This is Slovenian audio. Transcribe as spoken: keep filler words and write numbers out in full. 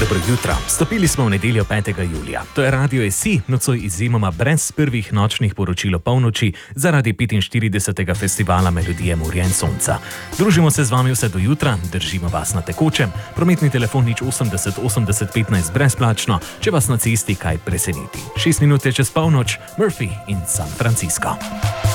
Dobro jutro. Stopili smo v nedeljo petega julija. To je Radio S I, nocoj izjemoma brez prvih nočnih poročil o polnoči zaradi petinštiridesetega festivala Melodije morja in sonca. Družimo se z vami vse do jutra, držimo vas na tekočem. Prometni telefon nič osemdeset osemdeset petnajst brezplačno, če vas na cesti kaj preseneti. Šest minut je čez polnoč, Murphy in San Francisco.